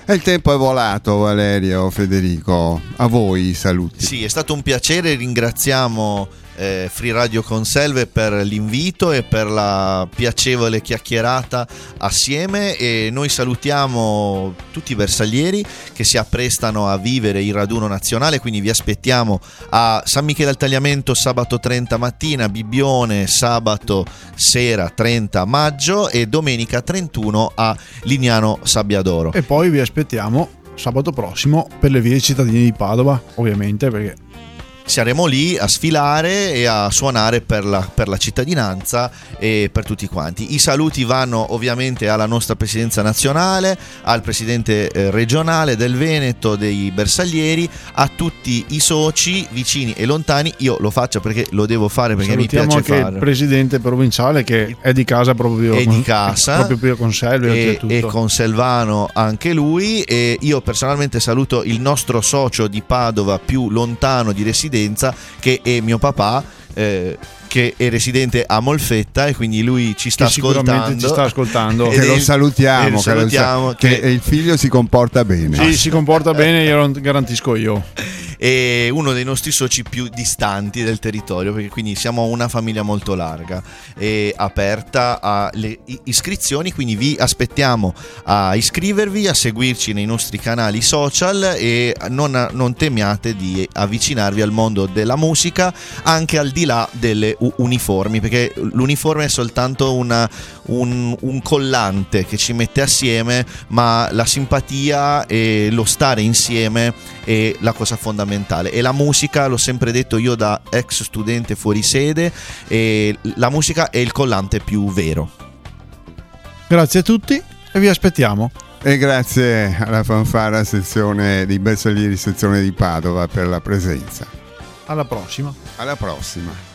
E il tempo è volato, Valerio, Federico, a voi i saluti. Sì, è stato un piacere, ringraziamo Free Radio Conselve per l'invito e per la piacevole chiacchierata assieme, e noi salutiamo tutti i bersaglieri che si apprestano a vivere il raduno nazionale, quindi vi aspettiamo a San Michele al Tagliamento sabato 30 mattina, Bibbione sabato sera 30 maggio e domenica 31 a Lignano Sabbiadoro. E poi vi aspettiamo sabato prossimo per le vie cittadine di Padova, ovviamente, perché saremo lì a sfilare e a suonare per la cittadinanza e per tutti quanti. I saluti vanno ovviamente alla nostra presidenza nazionale, al presidente regionale del Veneto, dei bersaglieri, a tutti i soci vicini e lontani. Io lo faccio perché lo devo fare, perché mi piace anche farlo. Il presidente provinciale che è di casa proprio, è di casa, proprio qui a Conselve e conselvano anche lui, e io personalmente saluto il nostro socio di Padova più lontano di residenza, che è mio papà, che è residente a Molfetta, e quindi lui ci sta ascoltando. Che lo salutiamo, che il figlio si comporta bene. Sì, si comporta bene, glielo garantisco io. È uno dei nostri soci più distanti del territorio, perché quindi siamo una famiglia molto larga e aperta alle iscrizioni, quindi vi aspettiamo a iscrivervi, a seguirci nei nostri canali social, e non temiate di avvicinarvi al mondo della musica anche al di là delle uniformi, perché l'uniforme è soltanto un collante che ci mette assieme, ma la simpatia e lo stare insieme è la cosa fondamentale. E la musica, l'ho sempre detto io da ex studente fuori sede, e la musica è il collante più vero. Grazie a tutti e vi aspettiamo. E grazie alla Fanfara sezione di Bersaglieri sezione di Padova per la presenza. Alla prossima. Alla prossima.